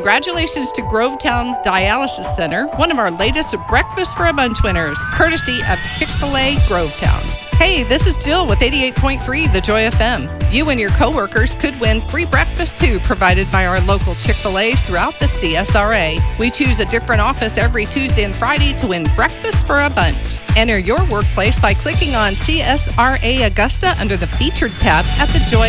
congratulations to Grovetown Dialysis Center, one of our latest Breakfast for a Bunch winners, courtesy of Chick-fil-A Grovetown. Hey, this is Jill with 88.3 The Joy FM. You and your coworkers could win free breakfast too, provided by our local Chick-fil-A's throughout the CSRA. We choose a different office every Tuesday and Friday to win Breakfast for a Bunch. Enter your workplace by clicking on CSRA Augusta under the Featured tab at the Joy